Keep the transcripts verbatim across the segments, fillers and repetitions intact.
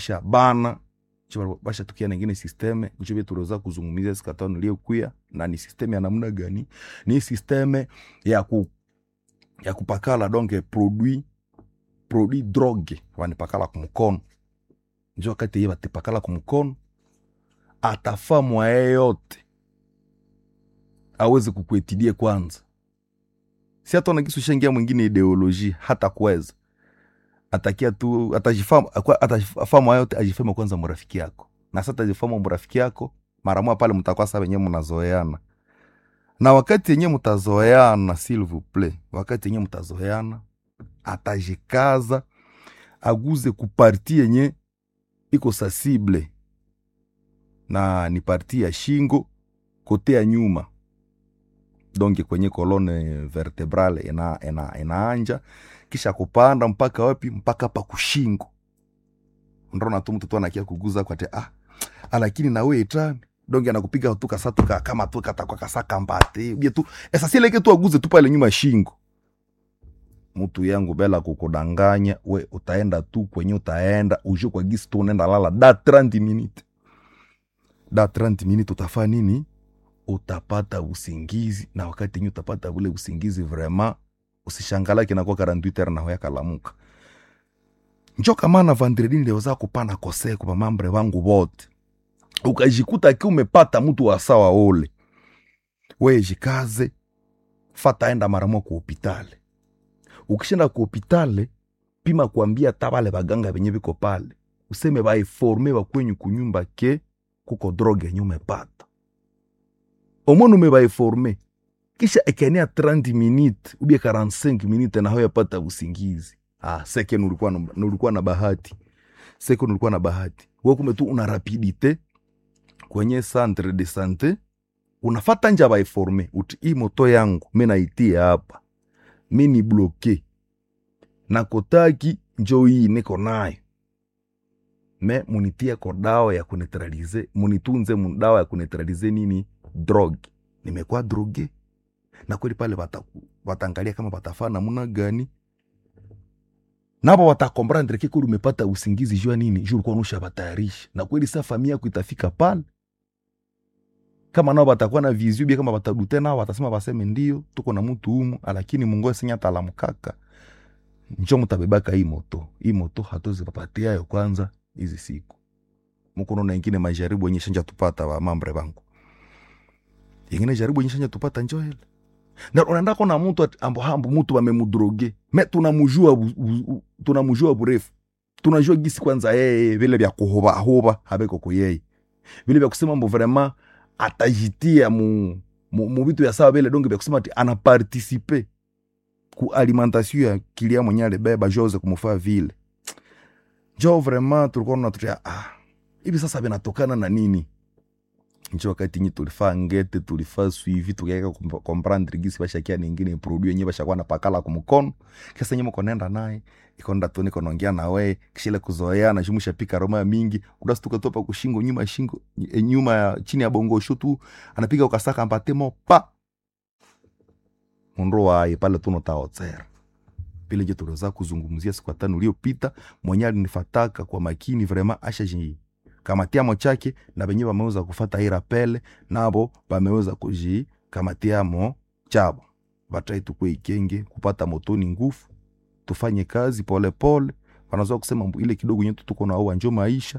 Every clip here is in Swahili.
bana chiba basha tukia na ingine systeme kuchibe turoza kuzungumzia sikatano iliyokuya na ni systeme ya namna gani? Ni systeme ya ku ya kupakala donc produit produit drogue wanipakala kumkono. Njoo kati yeba tipakala kumkono atafa mwae yote aweze kukuetidie kwanza. Si hata na kisu shengia mwingine ideology hata kuweza. Atakia tu atajifahamu atafahamu yote ajifahamu kwanza mrafiki yako. Na sasa ajifahamu mrafiki yako mara moja pale mtakuwa sasa wenyewe mnazoeana. Na wakati yenyewe mtazoeana s'il vous plaît, wakati yenyewe mtazoeana atajikaza aguze kuparti yenye iko sensible na ni parti ya shingo kote ya nyuma. Donc kwenye kolone vertebrale ina ina inaanja kisha kupanda mpaka wapi? Mpaka pa kushingo. Ndona tu mtu tu anakia kuguza kwa te ah lakini na wewe tani donc anakupiga tu kasatuka kama tu katakwa kasaka mbate bia tu esa sile ke tu aguze tu pale nyuma shingo. Mtu yangu bela kukudanganya we utaenda tu kwenye utaenda uje kwa gisi tu unaenda lala da thirty minutes da thirty minutes utafanya nini? Utapata usingizi. Na wakati yenyewe utapata ule usingizi vraiment usishangala kinakuwa forty-eight heures na hoya kalamuka. Njoo kama na vendredi ndio za kupana kose kwa mambre wangu wote ukajikuta ki umepata mtu wa sawa ole wewe jikaze fata enda mara moja kwa hospitali. Ukishinda kwa hospitali pima kuambia tabale baganga benye biko pale useme ba informe ba kwenyu kunyumba ke kuko droge nyume pata omono me ba informe kisha ekenea thirty minutes ubie forty-five minutes na hoya pata usingizi. Ah seke nulikuwa nulikuwa na bahati seke nulikuwa na bahati wewe kume tu una rapidite kwenye centre de santé unafata nja ba informe uti hii moto yangu mimi naitia hapa mimi ni bloqué na kotaki njoo hii niko nayo me munitia kwa dawa ya kuneutralize munitunze dawa ya kuneutralize nini drogue. Nimekuwa drogue na kweli pale wataku watangalia kama watafana muna gani nabo watakomprendre kiko umepata usingizi jua nini jua ulikuwa unusha batayarisha. Na kweli sasa familia yako itafika pale kama nao watakuwa na vision bia kama watadute nao watasema baseme ndio tuko na mtu humu lakini Mungu asinya talamkaka njoo mtabebaka hii moto hii moto hatozi papatia yo kwanza hizi siku mkono na nyingine majaribu yenye shanja tupata wa mambre bangu yengine jaribu yenye shanja tupata njoo hele na unaenda kona mtu ambo hambo mtu wamemudroge me tunamjua tunamjua burefu tunajua gisi kwanza yeye vile vya kuhoba hoba habeko kwa yeye vile vya kusema mbo vraiment atajitia mu mu vitu ya sawa vile donc vya kusema ati ana participer ku alimentation ya kilia mwenyale beba Jose kumfaa vile jo vraiment tulikuwa tunatutia ah hivi sasa vinatokana na nini? Nje wakati nyinyi tulifaa ngete tulifaa suivi tukaweka comprendre gisi bashakia nyingine produit yenyewe bashakuwa na pakala kumkono kisa nyinyi mko nenda naye ikonda tu niko naongea na wewe kishile kuzoeana shumisha pika roma mingi udastuka topa kushingo nyuma shingo e, nyuma ya chini ya bongo shotu anapiga ukasaka mpatemo pa Monroa ye pale tunotaotsera pile je tuloza kuzungumzia siku tano iliyopita mwenyali nifataka kwa makini vraiment ashaji kamatiamo chake na benye bameweza kufuata hii rappel nabo bameweza kuji kamatiamo chabo batai tukwe ikenge kupata motoni nguvu tufanye kazi pole pole wanazoa kusema ile kidogo nyetu tuko na au njoo maisha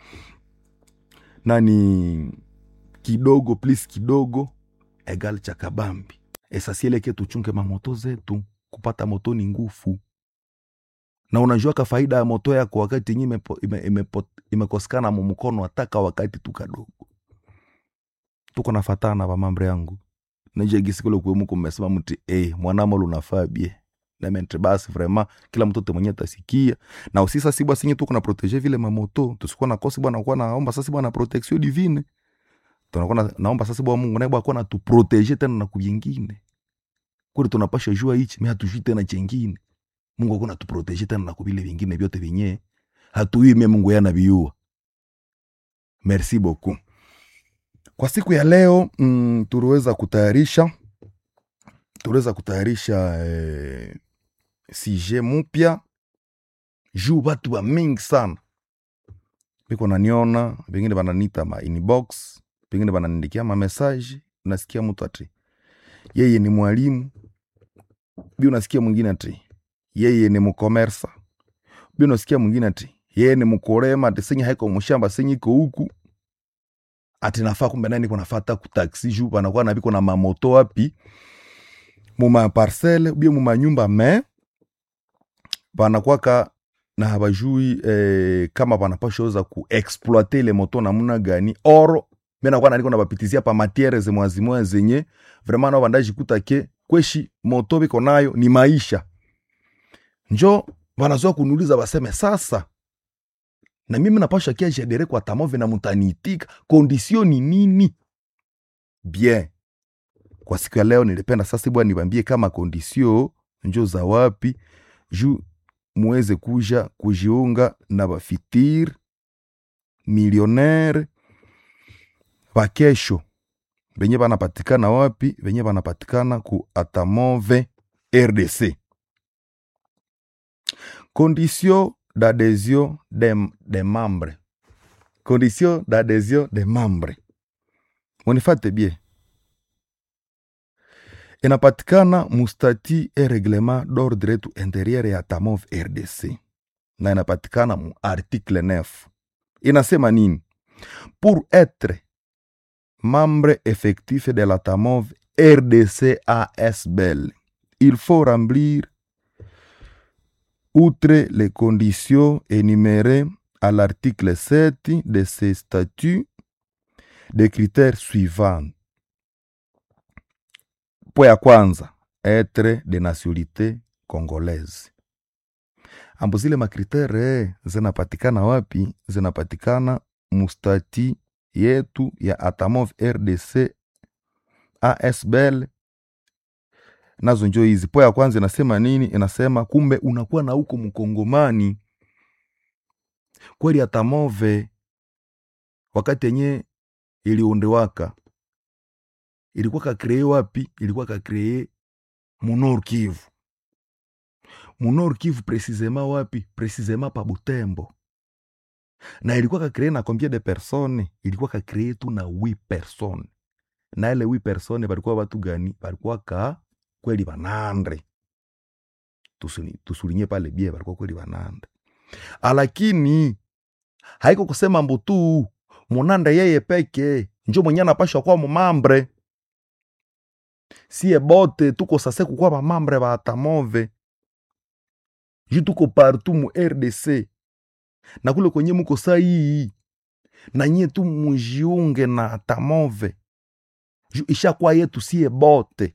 nani kidogo please kidogo egal cha kabambi esasiele ke tuchunge mamoto zetu kupata motoni nguvu. Na unajua ka faida ya moto yako wakati nyime imekosekana ime, ime mumukono ataka wakati tukadogo tuko nafatana ba mambre yangu naje gisikolo kwa muko mmesema mti eh mwanamo lunafaa bie na mente basi vraiment kila mtoto mwenye atasikia na usisa si basi tuko na proteger vile mamoto tusikuwa na kosi bwana kwa naomba sasa bwana protection divine tunakuwa naomba sasa bwana Mungu naye bwana na tu proteger tena na kuvingine kule tunapasha jua hichi mimi hatujui tena chengine Mungu akona tu proteger tena na kubile vingine vyote vinye hatui mimi Mungu yana biua. Merci beaucoup. Kwa siku ya leo mm, tuliweza kutayarisha tuliweza kutayarisha eh, sije mpya juu watu wa mingi sana biko naniona, bengine bananita ma inbox, bengine bananiandikia ma message, unasikia mtu ati yeye ni mwalimu, bi unasikia mwingine ati yeye ni mkomersa, bi unasikia mwingine ati yeye ni mkorema, ati senyi haiko mshamba, senyi iko huku. Ati nafaa kumbe nani kuna fata ku taxi juu banakuwa na biko na mamoto wapi muma parcelle ou bien muma nyumba, mais banakuwa ka na habajui eh, kama banapashoza ku exploiter les motos namuna gani. Oro mena kwa nani kuna bapitizia pa matiere ze mwazimwa zenye vraiment na bandaji kutake kweshi moto biko nayo ni maisha. Njo banazoa kunuliza baseme sasa na mimi napasha kia jadere kwa tamove na mutanitika condition ni nini? Bien. Kwa siku ya leo nilipenda sasa bwana nibambie kama condition njo za wapi juu muweze kuja kujiunga na bafitir millionnaire bakesho. Benye banapatikana wapi? Benye banapatikana ku Atamove R D C. Condition d'adhésion des de membres. Condition d'adhésion des membres. Monifate bien. Inapatikana mustati et règlement d'ordre tout intérieur ya Atamove R D C. Na inapatikana mu article neuf. Inasema nini? Pour être membre effectif de l'Atamove R D C A S B L, il faut remplir, outre les conditions énumérées à l'article sept de ces statuts, des critères suivants. Po ya kwanza, être de nationalité congolaise. Ambo zile makritere zinapatikana wapi? Zinapatikana mustati yetu ya Atamove R D C A S B L. Nazo njo hizi. Po ya kwanza inasema nini? Inasema kumbe unakuwa na huko mkongomani. Kweli Atamove wakati yenye iliundewaka ilikuwa kakree wapi? Ilikuwa kakree mu Nord Kivu. Mu Nord Kivu precisement wapi? Precisement pa Butembo. Na ilikuwa kakree na combien de personnes? Ilikuwa kakree tu na huit personnes. Na ile huit personnes balikuwa watu gani? Balikuwa ka kweli banandre. Tusuni tusulinye pale bie balikuwa kweli banandre. Alakini haiko kusema mbutu munande yeye peke njo mwenye anapashwa kwa mumambre. Sie bote tuko sase kukwa ba mambre ba Atamove. Ju tuko partout mu R D C. Na kule kwenye muko sai na nye tu mujiunge na Atamove. Ju isha kwa yetu sie bote.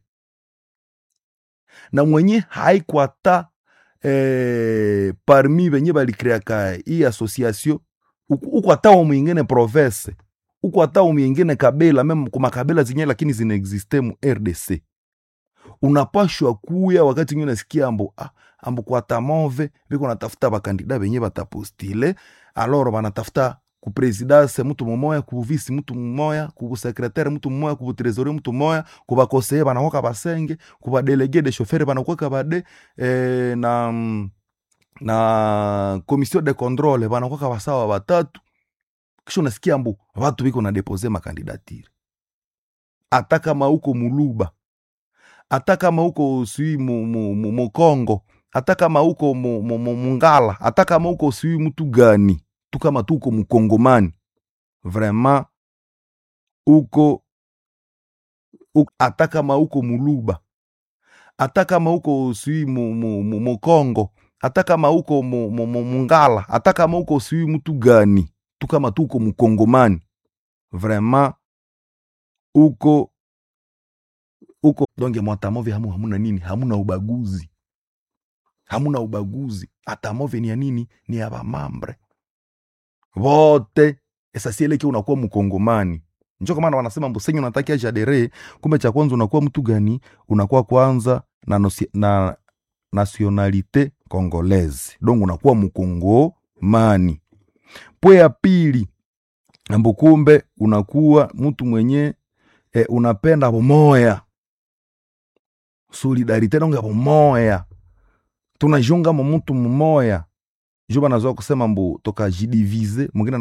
Na mwenye haikuwa ta eh, parmi benye balikreaka hii association uko ata o mwingine province, uko ata o mwingine kabila, meme kuma kabila zinye lakini zina existe mu R D C. Unapashwa kuya wakati nyuna sikia ambo ah, ambo kwa Atamove biko natafuta ba kandida benye batapostile, alors banatafuta ku presidence mtu mmoja, ku vice mtu mmoja, ku secrétaire mtu mmoja, ku trésorier mtu mmoja, ku ba conseiller banakoka basenge, ku ba délégué de chauffeur banakoka bade eh, na na commission de contrôle banakoka basawa batatu. Kisho nasikia ambo watu biko na déposer ma candidature. Ataka mauko muluba, ataka mauko sui mu mu, mu, mu Kongo, ataka mauko mu, mu, mu Mungala, ataka mauko sui mtu gani, tu kama tuko mkongomani vraiment uko, uko ataka mauko muluba, ataka mauko sui mu, mu, mu, mu Kongo, ataka mauko mu, mu, mu Mungala, ataka mauko sui mtu gani, tu kama tuko mkongomani vraiment uko uko donge Atamove hamu hamuna nini, hamuna ubaguzi, hamuna ubaguzi. Atamove ni ya nini? Ni ya bamambre wote. Esa siele ki unakuwa mkongomani. Njo kama wanasema mbusenyo natakia jadere, kumbe cha kwanza unakuwa mtu gani? Unakuwa kwanza na, nosi, na nationalité congolaise, donc unakuwa mkongomani. Po ya pili ambo kumbe unakuwa mtu mwenye eh, unapenda bomoya, solidarite donge bomoya, tunajunga mu mtu mmoya. Juba nazoa kusema mbu toka jidivize mwingine